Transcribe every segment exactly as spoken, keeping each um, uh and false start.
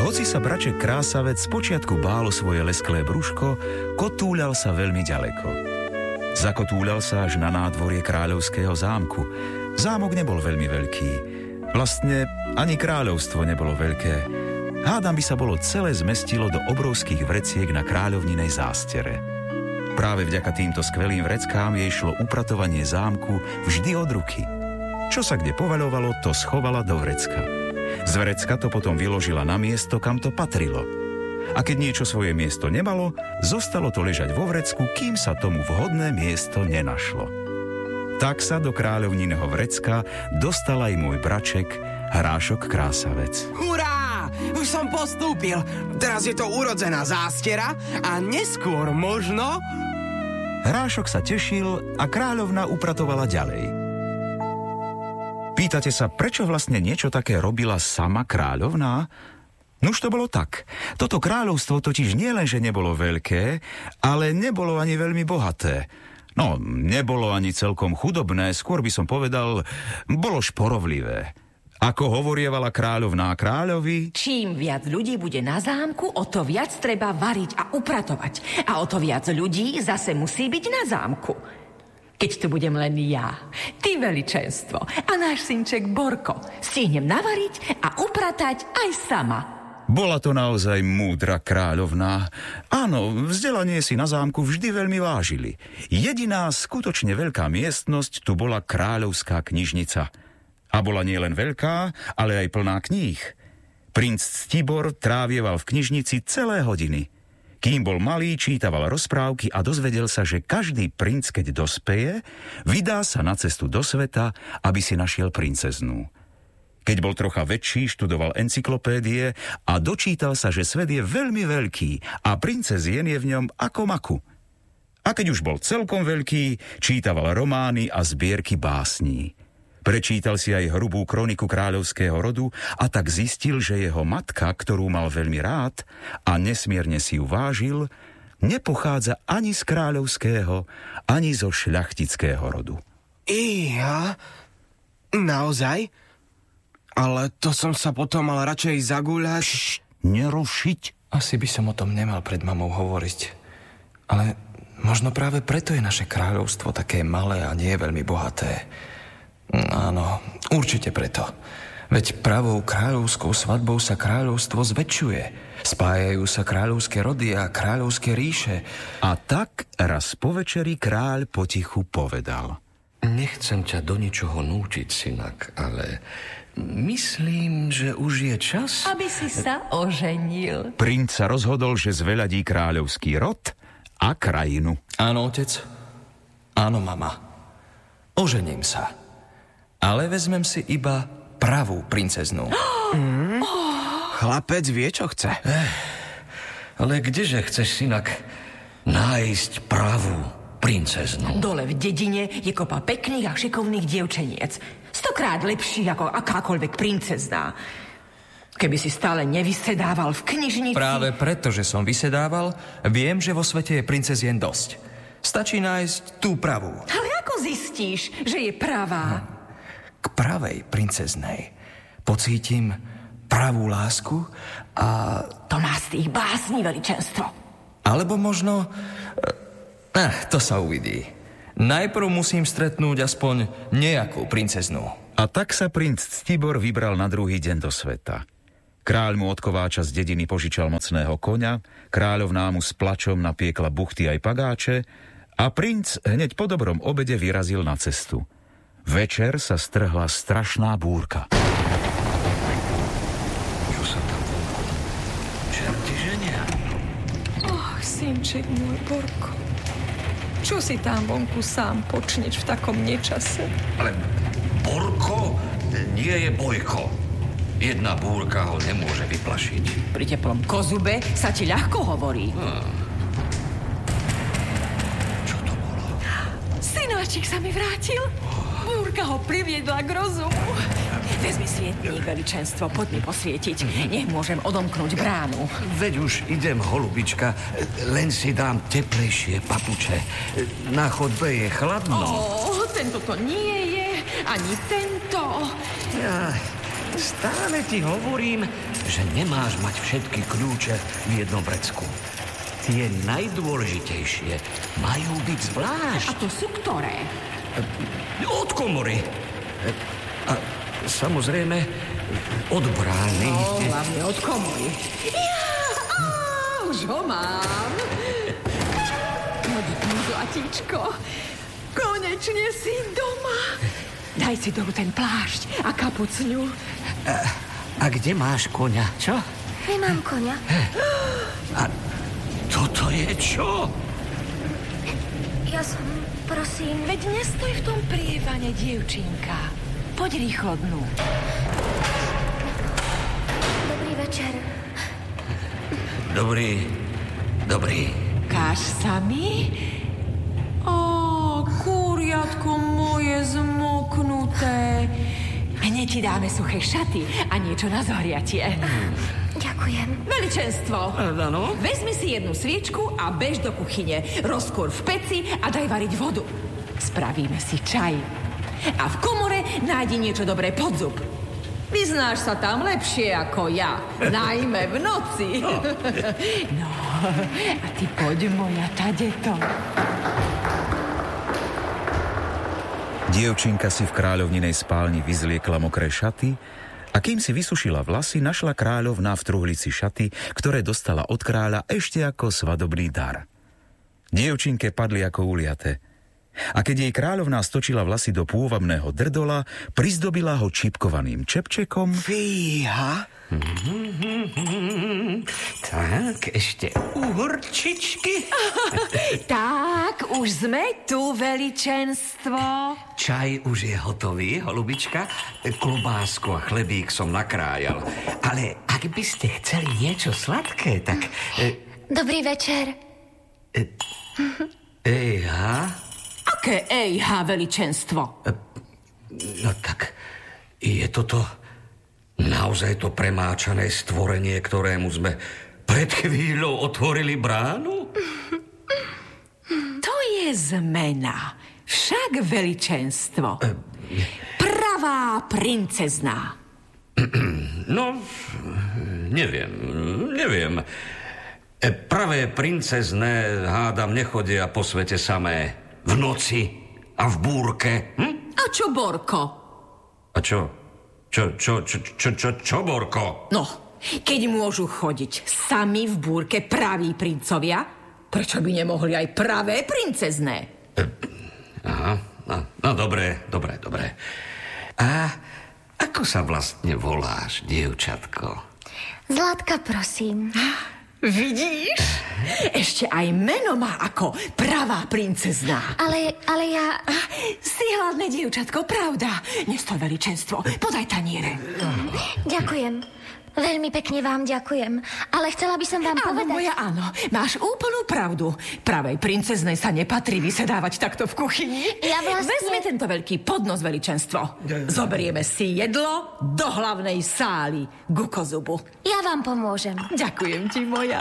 Hoci sa braček Krásavec spočiatku bál o svoje lesklé brúško, kotúľal sa veľmi ďaleko. Zakotúľal sa až na nádvorie kráľovského zámku. Zámok nebol veľmi veľký. Vlastne ani kráľovstvo nebolo veľké. Hádam by sa bolo celé zmestilo do obrovských vreciek na kráľovninej zástere. Práve vďaka týmto skvelým vreckám jej šlo upratovanie zámku vždy od ruky. Čo sa kde povaľovalo, to schovala do vrecka. Z vrecka to potom vyložila na miesto, kam to patrilo. A keď niečo svoje miesto nemalo, zostalo to ležať vo vrecku, kým sa tomu vhodné miesto nenašlo. Tak sa do kráľovniného vrecka dostal aj môj braček Hrášok Krásavec. Hurá! Už som postúpil. Teraz je to urodzená zástera a neskôr možno... Hrášok sa tešil a kráľovna upratovala ďalej. Pýtate sa, prečo vlastne niečo také robila sama kráľovná? Nuž to bolo tak. Toto kráľovstvo totiž nielenže nebolo veľké, ale nebolo ani veľmi bohaté. No, nebolo ani celkom chudobné, skôr by som povedal, bolo šporovlivé. Ako hovorievala kráľovná kráľovi... Čím viac ľudí bude na zámku, o to viac treba variť a upratovať. A o to viac ľudí zase musí byť na zámku. Keď tu budem len ja, ty veličenstvo a náš synček Borko, stihnem navariť a upratať aj sama. Bola to naozaj múdra kráľovná. Áno, vzdelanie si na zámku vždy veľmi vážili. Jediná skutočne veľká miestnosť tu bola kráľovská knižnica. A bola nielen veľká, ale aj plná kníh. Princ Ctibor trávieval v knižnici celé hodiny. Kým bol malý, čítaval rozprávky a dozvedel sa, že každý princ, keď dospeje, vydá sa na cestu do sveta, aby si našiel princeznú. Keď bol trocha väčší, študoval encyklopédie a dočítal sa, že svet je veľmi veľký a princezien je v ňom ako maku. A keď už bol celkom veľký, čítaval romány a zbierky básní. Prečítal si aj hrubú kroniku kráľovského rodu a tak zistil, že jeho matka, ktorú mal veľmi rád a nesmierne si ju vážil, nepochádza ani z kráľovského, ani zo šľachtického rodu. Iha, naozaj? Ale to som sa potom mal radšej zagúľať... Šš, nerušiť. Asi by som o tom nemal pred mamou hovoriť. Ale možno práve preto je naše kráľovstvo také malé a nie veľmi bohaté. Áno, určite preto. Veď pravou kráľovskou svadbou sa kráľovstvo zväčšuje. Spájajú sa kráľovské rody a kráľovské ríše. A tak raz po večeri kráľ potichu povedal: Nechcem ťa do ničoho nútiť, synak, ale myslím, že už je čas... Aby si sa oženil. Princ sa rozhodol, že zveľadí kráľovský rod a krajinu. Áno, otec. Áno, mama. Ožením sa. Ale vezmem si iba pravú princeznú. Mm. Chlapec vie, čo chce. Eh, ale kdeže chceš, synak, nájsť pravú princeznú? Dole v dedine je kopa pekných a šikovných dievčeniec. Stokrát lepších ako akákoľvek princezná. Keby si stále nevysedával v knižnici... Práve preto, že som vysedával, viem, že vo svete je princezien dosť. Stačí nájsť tú pravú. Ale ako zistíš, že je pravá? Hm. K pravej princeznej pocítim pravú lásku a... To má z tých básní veličenstvo. Alebo možno... Eh, to sa uvidí. Najprv musím stretnúť aspoň nejakú princeznú. A tak sa princ Ctibor vybral na druhý deň do sveta. Kráľ mu od kováča z dediny požičal mocného koňa, kráľovná mu s plačom napiekla buchty aj pagáče a princ hneď po dobrom obede vyrazil na cestu. Večer sa strhla strašná búrka. Čo sa tam vonku? Čerti ženia. Och, synček môj, Borko. Čo si tam vonku sám počneš v takom nečase? Ale Borko nie je Bojko. Jedna búrka ho nemôže vyplašiť. Pri teplom kozube sa ti ľahko hovorí. Hm. Čo to bolo? Synáčik sa mi vrátil. Búrka ho priviedla k rozumu. Vezmi svietník, veličenstvo, poď mi posvietiť. Nech môžem odomknúť bránu. Veď už idem, holubička, len si dám teplejšie papuče. Na chodbe je chladno. Ó, tento to nie je, ani tento. Ja, Stále ti hovorím, že nemáš mať všetky kľúče v jednom vrecku. Tie najdôležitejšie majú byť zvlášť. A to sú ktoré? Od komory. A samozrejme od brány. No, hlavne od komory. Ja, á, už ho mám. Poď tu, zlatíčko. Konečne si doma. Daj si dolu ten plášť a kapucňu. A, a kde máš koňa, čo? Nemám koňa. A toto je čo? Ja som, prosím... Veď nestoj v tom prievane, dievčinka. Poď rýchlo dnu. Dobrý večer. Dobrý, dobrý. Káš sa mi? Ó, kúriatko moje zmoknuté. Hneď ti dáme suché šaty a niečo na zohriatie. Ďakujem. Veličenstvo. Áno? Vezmi si jednu sviečku a bež do kuchyne. Rozkúr v peci a daj variť vodu. Spravíme si čaj. A v komore nájdi niečo dobré pod zub. Vyznáš sa tam lepšie ako ja. Najmä v noci. No, no a ty poď, moja tadeto. Dievčinka si v kráľovninej spálni vyzliekla mokré šaty a kým si vysušila vlasy, našla kráľovná v truhlici šaty, ktoré dostala od kráľa ešte ako svadobný dar. Dievčinke padli ako uliate. A keď jej kráľovná stočila vlasy do pôvabného drdola, prizdobila ho čipkovaným čepčekom. Fíha. Mm-hmm. Tak, ešte uhorčičky. Tak, už sme tu, veličenstvo. Čaj už je hotový, holubička. Klobásku a chlebík som nakrájal. Ale ak by ste chceli niečo sladké, tak... Dobrý večer. Ejha. Aké ejha, veličenstvo? No tak, je toto naozaj to premáčané stvorenie, ktorému sme pred chvíľou otvorili bránu? To je zmena. Však veličenstvo. Pravá princezná. No, neviem, neviem. Pravé princezné, hádam, nechodia po svete samé. V noci a v búrke. Hm? A čo Borko? A čo? Čo, čo, čo, čo, čo, čo Borko? No, keď môžu chodiť sami v búrke praví princovia, prečo by nemohli aj pravé princezné? E, aha, no, no dobre, dobre, dobre. A ako sa vlastne voláš, dievčatko? Zlatka, prosím. Vidíš? Ešte aj meno má ako pravá princezná. Ale, ale ja... Si hladné dievčatko, pravda. Nestoj, veličenstvo, podaj taniere. Ďakujem. Veľmi pekne vám ďakujem. Ale chcela by som vám áno, povedať... moja áno, máš úplnú pravdu. Pravej princeznej sa nepatrí vysedávať takto v kuchyni. Ja vlastne... Vezme tento veľký podnos, veličenstvo. Zoberieme si jedlo do hlavnej sály ku kozubu. Ja vám pomôžem. Ďakujem ti, moja.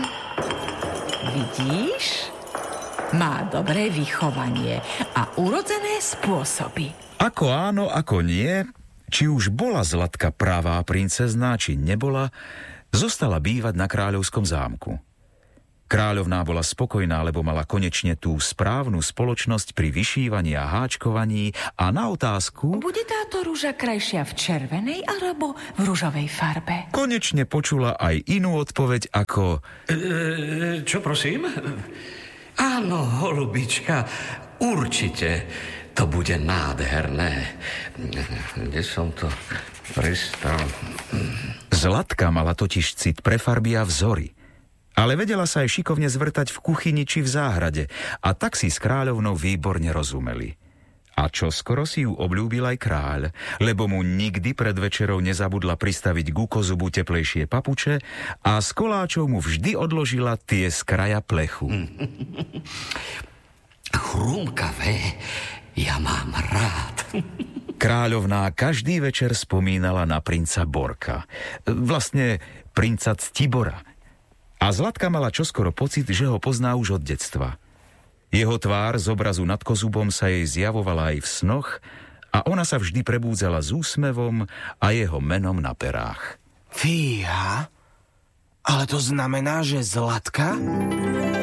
Vidíš? Má dobré vychovanie a urodzené spôsoby. Ako áno, ako nie... Či už bola Zlatka pravá princezná, či nebola, zostala bývať na kráľovskom zámku. Kráľovná bola spokojná, lebo mala konečne tú správnu spoločnosť pri vyšívaní a háčkovaní a na otázku... Bude táto rúža krajšia v červenej alebo v ružovej farbe? Konečne počula aj inú odpoveď ako... E, čo prosím? Áno, holubička, určite... To bude nádherné. Kde som to prestal? Zlatka mala totiž cit pre farby a vzory. Ale vedela sa aj šikovne zvrtať v kuchyni či v záhrade a tak si s kráľovnou výborne rozumeli. A čo skoro si ju obľúbil aj kráľ, lebo mu nikdy pred večerou nezabudla pristaviť ku kozubu teplejšie papuče a z koláčov mu vždy odložila tie z kraja plechu. Chrumkavé. Ja mám rád. Kráľovná každý večer spomínala na princa Borka. Vlastne princa Ctibora. A Zlatka mala čoskoro pocit, že ho pozná už od detstva. Jeho tvár z obrazu nad kozubom sa jej zjavovala aj v snoch a ona sa vždy prebúdzala s úsmevom a jeho menom na perách. Fíha, ale to znamená, že Zlatka